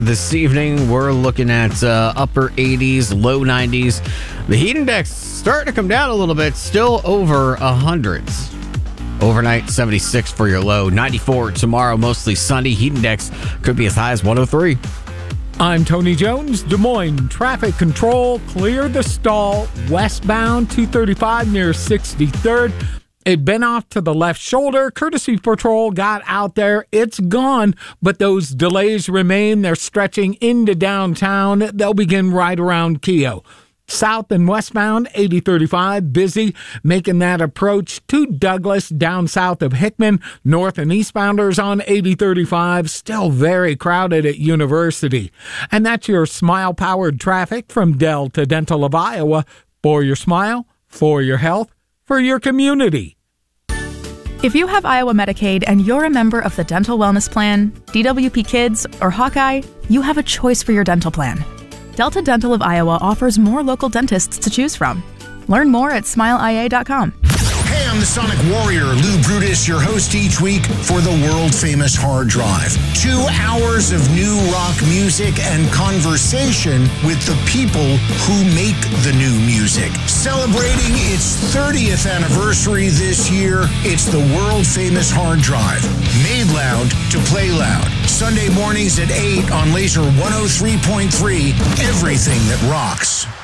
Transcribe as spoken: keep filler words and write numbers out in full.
This evening, we're looking at uh, upper eighties, low nineties. The heat index starting to come down a little bit, still over one hundred. Overnight, seventy-six for your low. ninety-four tomorrow, mostly sunny. Heat index could be as high as one oh three. I'm Tony Jones. Des Moines traffic control cleared the stall westbound two thirty-five near sixty-third. It'd been off to the left shoulder. Courtesy Patrol got out there. It's gone, but those delays remain. They're stretching into downtown. They'll begin right around Keogh. South and westbound, eighty thirty-five, busy, making that approach to Douglas down south of Hickman. North and eastbounders on eighty thirty-five, still very crowded at University. And that's your Smile-powered traffic from Delta Dental of Iowa. For your smile, for your health, for your community. If you have Iowa Medicaid and you're a member of the Dental Wellness Plan, D W P Kids, or Hawkeye, you have a choice for your dental plan. Delta Dental of Iowa offers more local dentists to choose from. Learn more at smile I A dot com. Hey, I'm the Sonic Warrior, Lou Brutus, your host each week for the world-famous Hard Drive. Two hours of new rock music and conversation with the people who make the new music. Celebrating its thirtieth anniversary this year, it's the world-famous Hard Drive. Made loud to play loud. Sunday mornings at eight on Laser one oh three point three, everything that rocks.